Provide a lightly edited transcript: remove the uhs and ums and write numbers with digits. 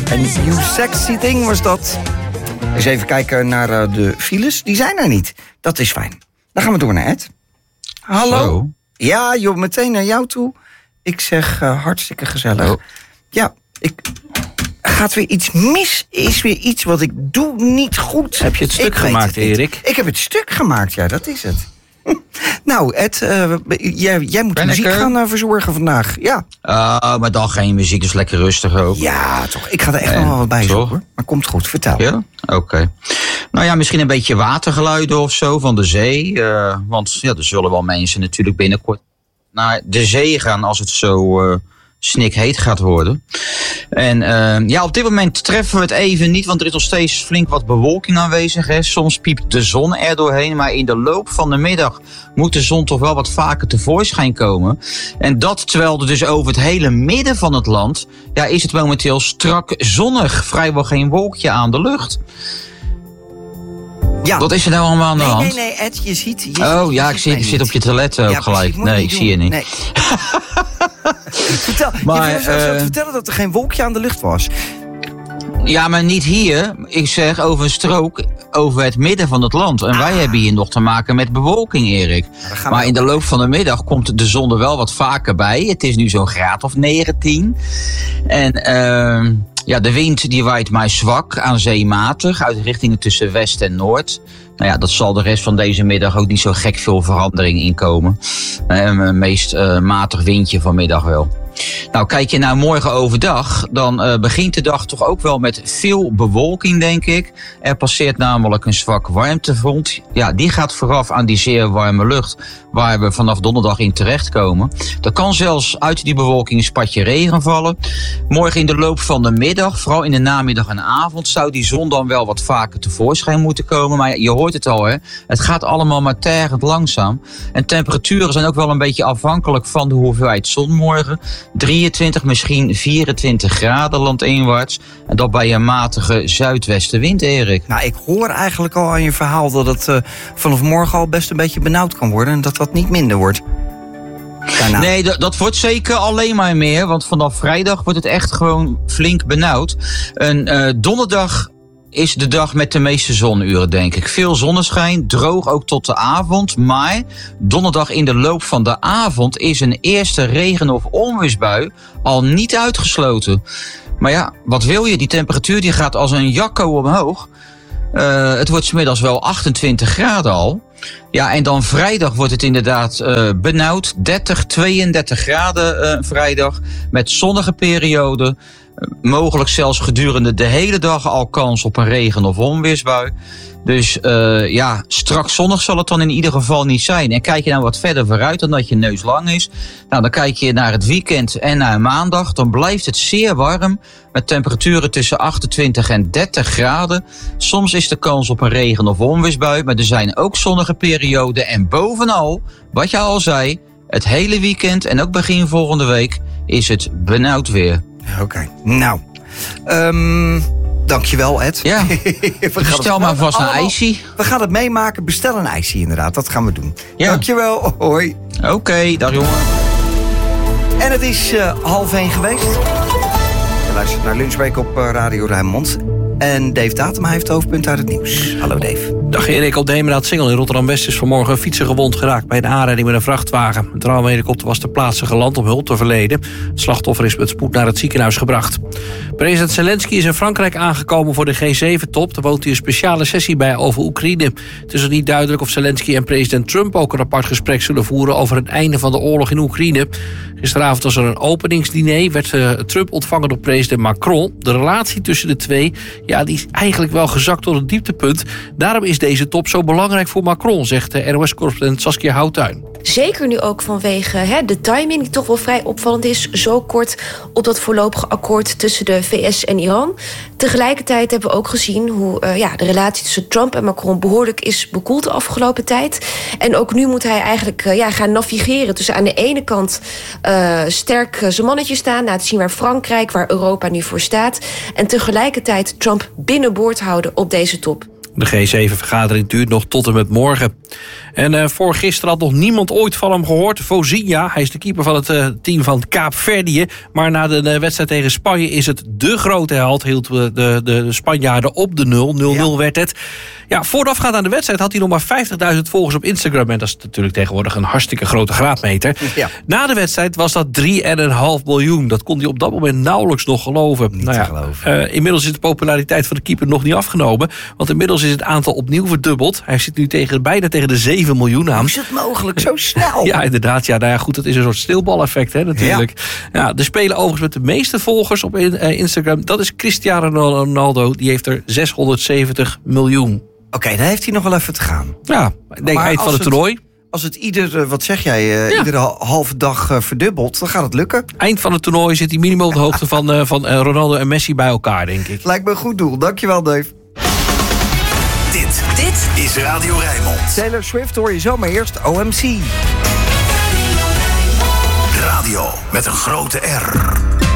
En You Sexy Thing was dat. Eens even kijken naar de files. Die zijn er niet. Dat is fijn. Dan gaan we door naar Ed. Hallo. Zo. Ja, joh, meteen naar jou toe. Ik zeg hartstikke gezellig. Oh. Ja, gaat weer iets mis? Is weer iets wat ik doe niet goed? Heb je het stuk gemaakt, Erik? Ik heb het stuk gemaakt, ja, dat is het. Nou, Ed, jij moet de muziek gaan verzorgen vandaag. Ja. Maar dan geen muziek, dus lekker rustig ook. Ja, toch. Ik ga er echt nog wel wat bij zoeken, hoor. Maar komt goed, vertel. Ja? Oké. Nou ja, misschien een beetje watergeluiden of zo van de zee. Want ja, er zullen wel mensen natuurlijk binnenkort naar de zee gaan als het zo snikheet gaat worden. En ja, op dit moment treffen we het even niet, want er is nog steeds flink wat bewolking aanwezig. Hè. Soms piept de zon er doorheen, maar in de loop van de middag moet de zon toch wel wat vaker tevoorschijn komen. En dat terwijl er dus over het hele midden van het land, ja, is het momenteel strak zonnig. Vrijwel geen wolkje aan de lucht. Ja. Wat is er nou allemaal aan de hand? Nee, Ed, je ziet... Ik zit op je toilet ook gelijk. Nee, ik zie je niet. Nee. Vertel, maar, je wil zelfs vertellen dat er geen wolkje aan de lucht was. Ja, maar niet hier. Ik zeg over een strook over het midden van het land. En wij hebben hier nog te maken met bewolking, Erik. Maar in de loop van de middag komt de zon er wel wat vaker bij. Het is nu zo'n graad of 19. En ja, de wind die waait maar zwak, aan zee matig, uit richtingen tussen west en noord. Nou ja, dat zal de rest van deze middag ook niet zo gek veel verandering inkomen. Een meest matig windje vanmiddag wel. Nou, kijk je naar morgen overdag, dan begint de dag toch ook wel met veel bewolking, denk ik. Er passeert namelijk een zwak warmtefront. Ja, die gaat vooraf aan die zeer warme lucht, waar we vanaf donderdag in terechtkomen. Er kan zelfs uit die bewolking een spatje regen vallen. Morgen in de loop van de middag, vooral in de namiddag en avond, zou die zon dan wel wat vaker tevoorschijn moeten komen. Maar je hoort het al, hè. Het gaat allemaal maar tergend langzaam. En temperaturen zijn ook wel een beetje afhankelijk van de hoeveelheid zon morgen. 23, misschien 24 graden landinwaarts. En dat bij een matige zuidwestenwind, Erik. Nou, ik hoor eigenlijk al aan je verhaal dat het vanaf morgen al best een beetje benauwd kan worden. En dat dat niet minder wordt. Daarna. Nee, dat wordt zeker alleen maar meer. Want vanaf vrijdag wordt het echt gewoon flink benauwd. Donderdag is de dag met de meeste zonuren, denk ik. Veel zonneschijn, droog ook tot de avond. Maar donderdag in de loop van de avond is een eerste regen- of onweersbui al niet uitgesloten. Maar ja, wat wil je? Die temperatuur die gaat als een jakko omhoog. Het wordt 's middags wel 28 graden al. Ja, en dan vrijdag wordt het inderdaad benauwd. 30, 32 graden vrijdag. Met zonnige perioden. Mogelijk zelfs gedurende de hele dag al kans op een regen- of onweersbui. Dus ja, straks zonnig zal het dan in ieder geval niet zijn. En kijk je nou wat verder vooruit dan dat je neus lang is. Nou, dan kijk je naar het weekend en naar maandag. Dan blijft het zeer warm. Met temperaturen tussen 28 en 30 graden. Soms is de kans op een regen- of onweersbui. Maar er zijn ook zonnige perioden. En bovenal, wat je al zei, het hele weekend en ook begin volgende week is het benauwd weer. Oké. Nou, dankjewel, Ed. Ja, bestel maar vast een ijsie. We gaan het meemaken. Bestel een ijsie, inderdaad. Dat gaan we doen. Ja. Dankjewel. Hoi. Oké, dag jongen. En het is 12:30 geweest. Je luistert naar Lunchbreak op Radio Rijnmond. En Dave Datema heeft het hoofdpunt uit het nieuws. Hallo Dave. Dag Erik, op de Heemraad-Singel in Rotterdam-West is vanmorgen een fietser gewond geraakt bij een aanrijding met een vrachtwagen. Een traumahelikopter was ter plaatse geland om hulp te verlenen. Het slachtoffer is met spoed naar het ziekenhuis gebracht. President Zelensky is in Frankrijk aangekomen voor de G7-top. Daar woont hij een speciale sessie bij over Oekraïne. Het is nog niet duidelijk of Zelensky en president Trump ook een apart gesprek zullen voeren over het einde van de oorlog in Oekraïne. Gisteravond was er een openingsdiner, werd Trump ontvangen door president Macron. De relatie tussen de twee, ja, die is eigenlijk wel gezakt tot een dieptepunt. Daarom is deze top zo belangrijk voor Macron, zegt de NOS-correspondent Saskia Houttuin. Zeker nu ook vanwege de timing die toch wel vrij opvallend is. Zo kort op dat voorlopige akkoord tussen de VS en Iran. Tegelijkertijd hebben we ook gezien hoe de relatie tussen Trump en Macron behoorlijk is bekoeld de afgelopen tijd. En ook nu moet hij eigenlijk gaan navigeren tussen aan de ene kant sterk zijn mannetje staan, laten zien waar Frankrijk, waar Europa nu voor staat. En tegelijkertijd Trump binnenboord houden op deze top. De G7-vergadering duurt nog tot en met morgen. En voor gisteren had nog niemand ooit van hem gehoord. Vozinha, hij is de keeper van het team van Kaapverdië. Maar na de wedstrijd tegen Spanje is het de grote held. Hield de Spanjaarden op de 0. 0-0 werd het. Ja, voorafgaand aan de wedstrijd had hij nog maar 50.000 volgers op Instagram. En dat is natuurlijk tegenwoordig een hartstikke grote graadmeter. Ja. Na de wedstrijd was dat 3,5 miljoen. Dat kon hij op dat moment nauwelijks nog geloven. Niet te geloven. Inmiddels is de populariteit van de keeper nog niet afgenomen. Want inmiddels is het aantal opnieuw verdubbeld. Hij zit nu bijna tegen de 7 miljoen aan. Hoe is het mogelijk zo snel? Ja, inderdaad. Ja, nou ja, goed, dat is een soort stilbaleffect, hè, natuurlijk. Ja, de speler overigens met de meeste volgers op Instagram, dat is Cristiano Ronaldo. Die heeft er 670 miljoen. Oké, dan heeft hij nog wel even te gaan. Ja, ik denk eind van het toernooi. Als het iedere halve dag verdubbelt, dan gaat het lukken. Eind van het toernooi zit hij minimaal op de hoogte van Ronaldo en Messi bij elkaar, denk ik. Lijkt me een goed doel. Dankjewel, Dave. Dit is Radio Rijnmond. Taylor Swift hoor je zo, maar eerst OMC. Radio met een grote R.